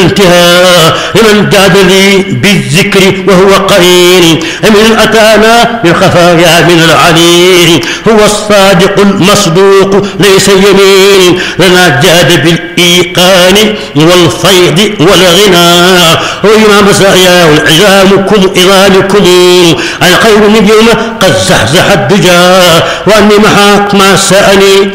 الانتهاء لمن جاد لي بالذكر وهو قرين من أتانا بالخفايا من العليل هو الصادق المصدوق ليس يمين لنا جاد بالإيقان والفيض والغنى وإمام مساياه العظامكم عظامكم الخير اليوم قد زحزح الدجى وأني محاك ما سأني